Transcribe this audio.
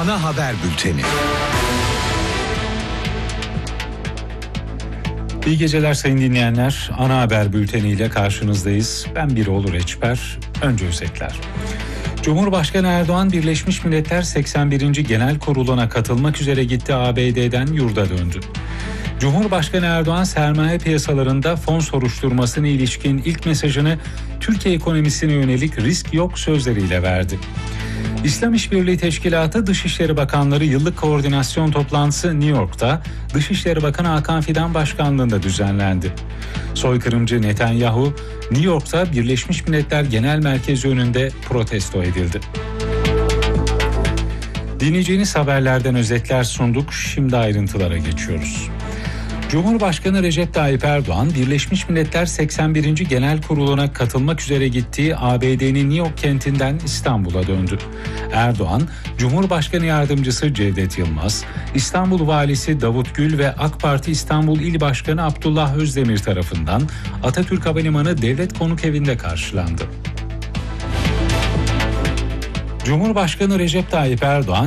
Ana haber bülteni. İyi geceler sayın dinleyenler. Ana haber bülteniyle karşınızdayız. Ben Birol Reçber. Önce özetler. Cumhurbaşkanı Erdoğan Birleşmiş Milletler 81. Genel Kurulu'na katılmak üzere gitti, ABD'den yurda döndü. Cumhurbaşkanı Erdoğan sermaye piyasalarında fon soruşturmasına ilişkin ilk mesajını Türkiye ekonomisine yönelik risk yok sözleriyle verdi. İslam İşbirliği Teşkilatı Dışişleri Bakanları yıllık koordinasyon toplantısı New York'ta Dışişleri Bakanı Hakan Fidan başkanlığında düzenlendi. Soykırımcı Netanyahu, New York'ta Birleşmiş Milletler Genel Merkezi önünde protesto edildi. Dinleyeceğiniz haberlerden özetler sunduk. Şimdi ayrıntılara geçiyoruz. Cumhurbaşkanı Recep Tayyip Erdoğan, Birleşmiş Milletler 81. Genel Kurulu'na katılmak üzere gittiği ABD'nin New York kentinden İstanbul'a döndü. Erdoğan, Cumhurbaşkanı Yardımcısı Cevdet Yılmaz, İstanbul Valisi Davut Gül ve AK Parti İstanbul İl Başkanı Abdullah Özdemir tarafından Atatürk Havalimanı Devlet Konukevinde karşılandı. Cumhurbaşkanı Recep Tayyip Erdoğan,